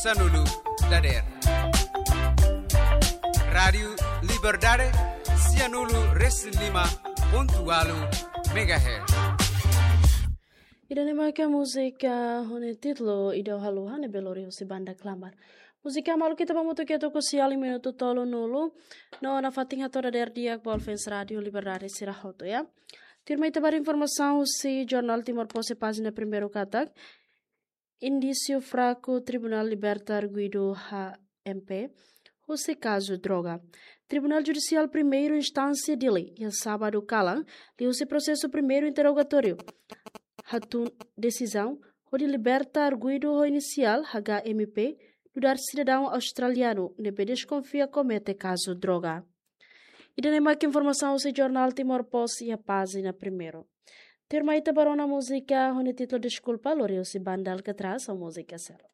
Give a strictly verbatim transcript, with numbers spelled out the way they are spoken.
Sanulu Dader. Rádio Liberdade Cianulu Reslima Pontualu Megahertz. Ida nemaika música hone titlo ida haluhan belori si banda klambar. Música malu kita pamutu kita ko siali minuto tolo nulu no na fatinha toda der dia Bolfens Radio Liberdade Sirahoto ya. Tirma itabar informação si Jornal Timor Posse página primeiro katak. Indício fraco Tribunal Libertar Guido H M P. Esse caso droga. Tribunal Judicial Primeiro Instância Dili, e sábado calang, li esse processo primeiro interrogatório. Hatun decisão, onde liberta arguido inicial H M P, do dar cidadão australiano, nebe desconfia comete caso droga. E daí mais informação se jornal Timor Posse e a página primeiro. Terma ita barona música, onde título desculpa, loreu se banda Alcatraz, a música celo.